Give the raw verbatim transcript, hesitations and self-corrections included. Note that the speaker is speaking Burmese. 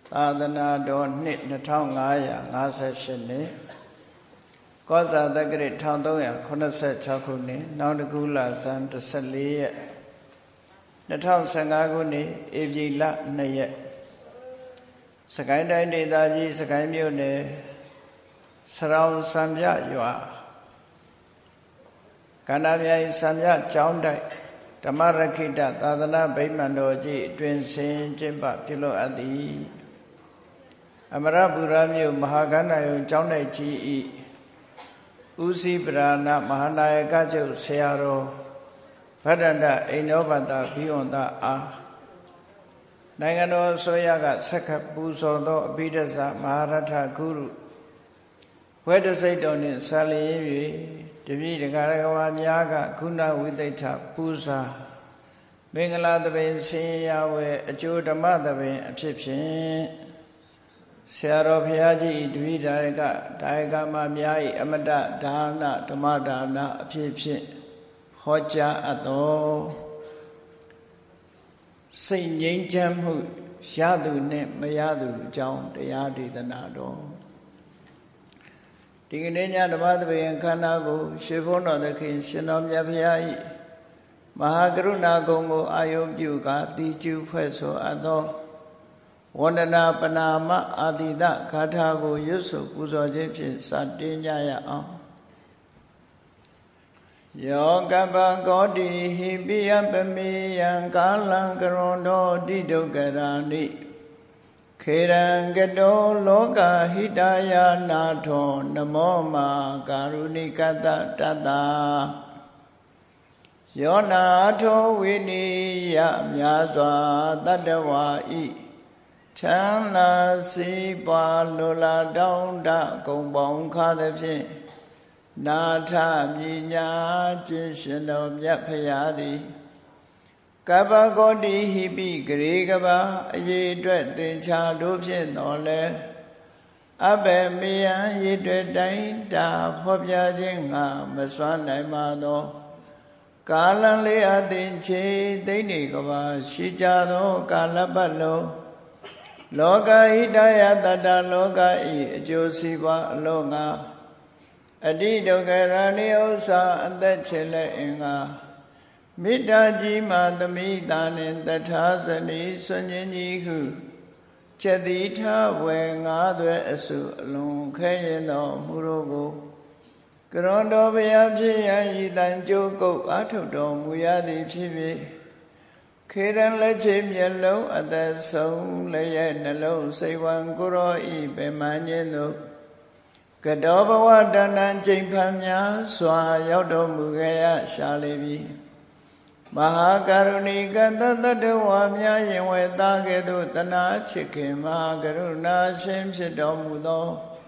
သာသနာတော်နှစ်နှစ်ထောင်ငါးရာငါးဆယ်ရှစ်နှစ်ကောဇာတက္ကရာတစ်ထောင်သုံးရာခုနှစ်ဆယ်ခြောက်ခုနှစ်နောက်တကူလဇန်တစ်ဆယ်လေးရက်နှစ်ထောင်ဆယ်ငါးခုနှစ်ဧပြီလနှစ်ရက်စကိုင်းတိုင်းဒေသကြီးစကိုင်းမြို့နယ်စရောင်စံပြရွာကန္နာမြိုင်စံပြကျောင်းတိုက်ဓမ္မရခိတသာသနာဗိမာန်တော်ကြီးအတွင်ဆင်ကျင်းပပြုလုပ်အပ်သည်အမရပူရမြို့မဟာကန္နာယုံကျောင်းတိုက်ကြီးဤဦးစီးပရာဏမဟာနာယကချုပ်ဆရာတော်ဗဒ္ဒန္တအိန္ဒောဘတဘိဝန္တအားနိုင်ငံတော်အစိုးရကဆက်ခတ်ပူဇော်သောအဘိဓဇ္ဇမဟာရထဂုရုဝေဒစိတ်တော်နှင့်ဆာလျင်း၍တပည့်တရားတော်များကခုနဝိသိဋ္ဌပူဇာမင်္ဂလာသဘင်ဆင်းရဲဝဲအကျိုးဓမ္မသဘင်အဖြစ်ဖြင့်ဆရာတော်ဘုရားကြီးတပည့်တော်ကဒါယကမများ၏အမတဒါနဓမ္မဒါနအဖြစ်ဖြင့်ဟောကြားအပ်သောစိတ်ငြိမ်းချမ်းမှုရသူနှင့်မရသူအကြောင်းတရားဒေသနာတော်ဒီကနေ့ညဓမ္မသဘင်ခန္ဓာကိုရွှေဘုန်းတော်သခင်ရှင်တော်မြတ်ဘုရား၏မဟာကရုဏာဂုဏ်ကိုအာယုပြုကာတိကျူဖွဲ့ဆိုအပ်သောဝန္ဒနာပနာမအာတိတဂါထာကိုရွတ်ဆိုပူဇော်ခြင်းဖြင့်စတင်ကြရအောင်ယောကပ္ပကောတိဟိပိယပမေယံကာလံကရွန်တော်တိဒုက္ခရာနိခေရံကတောလောကဟိတယနာထောနမောမာကာရုဏိကတတတယောနာထောဝိနိယမြာစွာတတ္တဝါဤချမ်းသာစီးပွားလိုလားတောင်းတဂုံပေါင်းခါသဖြင့်နာထမြညာခြင်းရှင်တော်မြတ်ဖရာသည်ကပ္ပကောတိဟိပိဂရေကဘာအရေးအတွက်သင်္ချာတို့ဖြင့်တော်လဲအဘယ်မေယံရေတွေ့တိုင်းတာဖော်ပြခြင်းငါမစွမ်းနိုင်ပါသောကာလံလေးအသင်ချေသိနေကဘာရှိကြသောကာလပတ်လုံးလောကဟိတယတတလောကဤအကျိုးစီးပွားအလုံးငါအတိဒုက္ခရာနိဥ္စာအသက်ချေလက်အင်္ဂါမေတ္တာကြီးမှသမိတာနှင့်တထာဇနီဆွန်ခြင်းကြီးဟုချက်တိထဝေငါးသွဲအစုအလုံးခဲရင်သောမူရောကိုကရွန်တော်ဘုရားဖြစ်ရန်ဤတန်ကြိုးကုတ်အာထုတ်တော်မူရသည်ဖြစ်၍ခေရန်လက်ချေမျက်လုံးအသက်ဆုံးလည်းရဲ့နှလုံးစိတ်ဝံကိုရောဤပင်မခြင်းတို့ကတောဘဝတဏ္ဍကျိန်ဖန်များစွာရောက်တော်မူခဲ့ရရှာလေပြီမဟာကရုဏီကတတတ္တဝါများယင်ဝဲသားကဲ့သို့တနာချစ်ခင်မဟာကရုဏာရှင်ဖြစ်တော်မူသော